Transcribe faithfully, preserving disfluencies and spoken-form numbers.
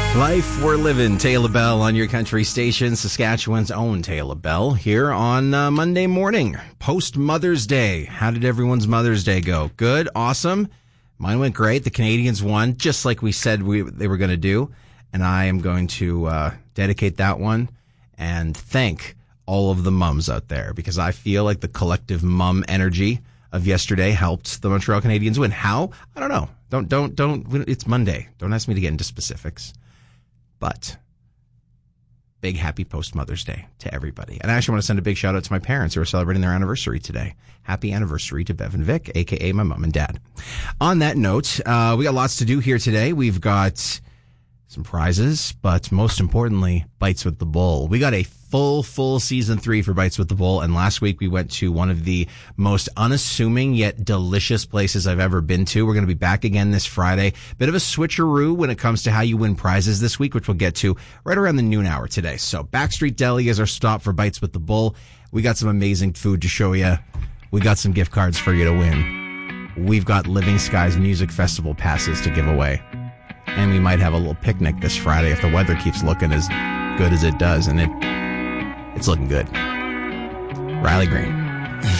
Life we're living, Taylor Bell on your country station, Saskatchewan's own Taylor Bell, here on uh, Monday morning, post Mother's Day. How did everyone's Mother's Day go? Good, awesome. Mine went great. The Canadians won, just like we said we they were going to do, and I am going to uh, dedicate that one and thank all of the mums out there, because I feel like the collective mum energy of yesterday helped the Montreal Canadiens win. How? I don't know. Don't don't don't. It's Monday. Don't ask me to get into specifics. But big happy post-Mother's Day to everybody. And I actually want to send a big shout out to my parents who are celebrating their anniversary today. Happy anniversary to Bev and Vic, a k a my mom and dad. On that note, uh, we got lots to do here today. We've got some prizes, but most importantly, Bites with the Bull. We got a full, full season three for Bites with the Bull, and last week we went to one of the most unassuming yet delicious places I've ever been to. We're going to be back again this Friday. Bit of a switcheroo when it comes to how you win prizes this week, which we'll get to right around the noon hour today. So Backstreet Deli is our stop for Bites with the Bull. We got some amazing food to show you. We got some gift cards for you to win. We've got Living Skies Music Festival passes to give away. And we might have a little picnic this Friday if the weather keeps looking as good as it does. And it it's looking good. Riley Green.